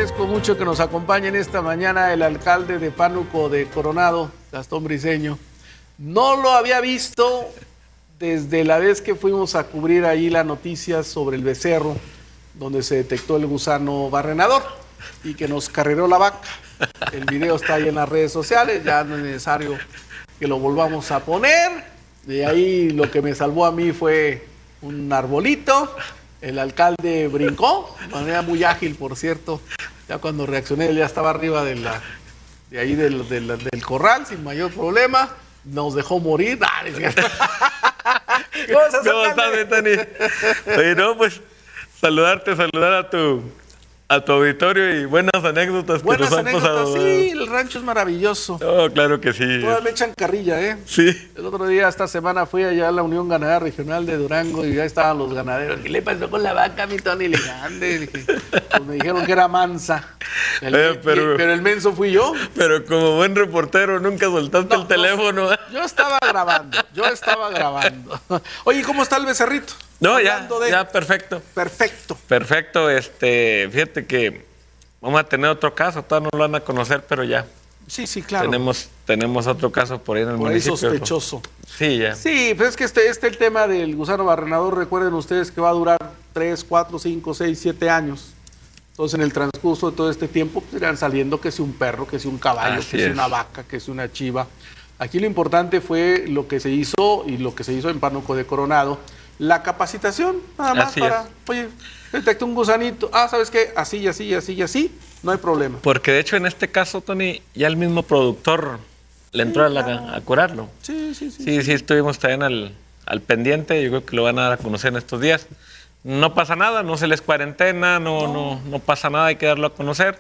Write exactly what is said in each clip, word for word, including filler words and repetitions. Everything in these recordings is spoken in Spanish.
agradezco mucho que nos acompañen esta mañana el alcalde de Pánuco de Coronado, Gastón Briceño. No lo había visto desde la vez que fuimos a cubrir ahí la noticia sobre el becerro, donde se detectó el gusano barrenador y que nos carreró la vaca. El video está ahí en las redes sociales, ya no es necesario que lo volvamos a poner. De ahí lo que me salvó a mí fue un arbolito. El alcalde brincó, de manera muy ágil, por cierto. Ya cuando reaccioné, él ya estaba arriba de, la, de ahí del, del, del corral, sin mayor problema. Nos dejó morir. ¡Ah, es cierto! ¿Cómo estás, ¿Cómo estás, Tony? Oye, no, pues, saludarte, saludar a tu... a tu auditorio y buenas anécdotas buenas que nos han anécdotas, pasado. Sí, el rancho es maravilloso. Oh, claro que sí. Todas me echan carrilla, ¿eh? Sí. El otro día, esta semana, fui allá a la Unión Ganadera Regional de Durango y ya estaban los ganaderos. ¿Qué le pasó con la vaca, mi Tony? Le dije, ande. Dije, pues me dijeron que era mansa. El, eh, pero, pero el menso fui yo. Pero como buen reportero, nunca soltaste no, el teléfono. No, yo estaba grabando, yo estaba grabando. Oye, ¿cómo está el becerrito? No, ya, de... ya, perfecto. Perfecto. Perfecto, este, fíjate que vamos a tener otro caso, todavía no lo van a conocer, pero ya. Sí, sí, claro. Tenemos, tenemos otro caso por ahí en el por municipio. Por ahí sospechoso. Sí, ya. Sí, pero es que este, este el tema del gusano barrenador, recuerden ustedes que va a durar tres, cuatro, cinco, seis, siete años. Entonces, en el transcurso de todo este tiempo, pues, irán saliendo que si un perro, que si un caballo, Así que si es. una vaca, que si una chiva. Aquí lo importante fue lo que se hizo y lo que se hizo en Pánuco de Coronado. La capacitación, nada más así para, es. oye, detecté un gusanito, ah, ¿sabes qué? Así y así y así y así, no hay problema. Porque de hecho en este caso, Tony, ya el mismo productor le entró sí, a, la, claro. a curarlo. Sí, sí, sí. Sí, sí, sí estuvimos también al, al pendiente, yo creo que lo van a dar a conocer en estos días. No pasa nada, no se les cuarentena, no, no. no, no pasa nada, hay que darlo a conocer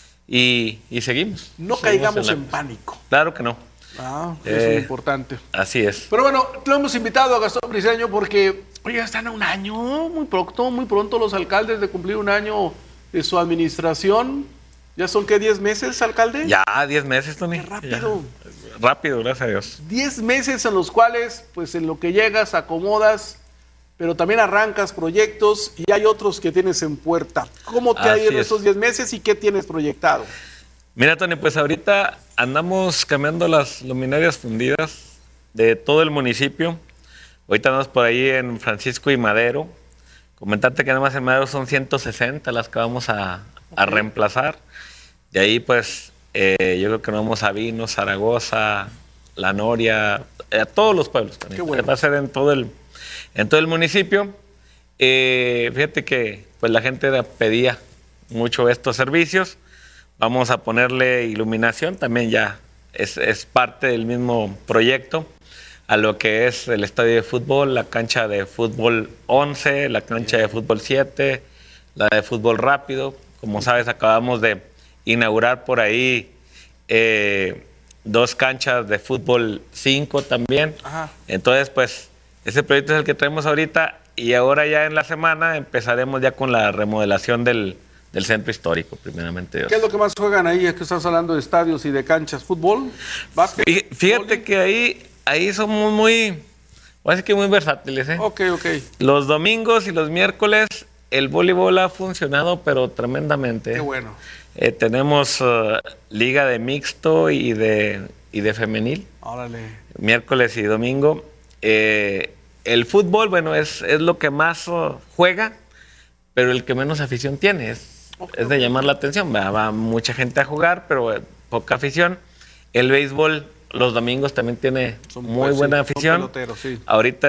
y, y seguimos. No seguimos caigamos en, en, en pánico. Claro que no. Ah, eso eh, es importante. Así es. Pero bueno, lo hemos invitado a Gastón Briceño porque, oye, ya están a un año, muy pronto, muy pronto los alcaldes de cumplir un año de su administración. ¿Ya son qué, diez meses, alcalde? Ya, diez meses, Tony. Qué rápido. Ya. Rápido, gracias a Dios. Diez meses en los cuales, pues en lo que llegas, acomodas, pero también arrancas proyectos y hay otros que tienes en puerta. ¿Cómo te ha ido en esos diez meses y qué tienes proyectado? Mira, Tony, pues ahorita andamos cambiando las luminarias fundidas de todo el municipio. Ahorita andamos por ahí en Francisco y Madero. Comentarte que nada más en Madero son ciento sesenta las que vamos a, a okay. reemplazar. De ahí, pues, eh, yo creo que nos vamos a Vino, Zaragoza, La Noria, a todos los pueblos también. Qué bueno. Va a ser en todo el, en todo el municipio. Eh, fíjate que pues la gente pedía mucho estos servicios. Vamos a ponerle iluminación, también ya es, es parte del mismo proyecto, a lo que es el estadio de fútbol, la cancha de fútbol once, la cancha de fútbol siete, la de fútbol rápido. Como sabes, acabamos de inaugurar por ahí eh, dos canchas de fútbol cinco también. Ajá. Entonces, pues, ese proyecto es el que traemos ahorita y ahora ya en la semana empezaremos ya con la remodelación del... del centro histórico, primeramente Dios. ¿Qué es lo que más juegan ahí? Es que estás hablando de estadios y de canchas. ¿Fútbol? ¿Básquet? Fíjate ¿Bowling? que ahí, ahí somos muy, voy a decir que muy versátiles, ¿eh? Ok, ok. Los domingos y los miércoles el voleibol ha funcionado, pero tremendamente. Qué bueno. Eh, tenemos uh, liga de mixto y de, y de femenil. Órale. Miércoles y domingo. Eh, el fútbol, bueno, es, es lo que más uh, juega, pero el que menos afición tiene. Es, okay, es de llamar la atención. Va, va mucha gente a jugar, pero eh, poca afición. El béisbol los domingos también tiene son, muy pues, buena sí, afición. Peloteros, sí. Ahorita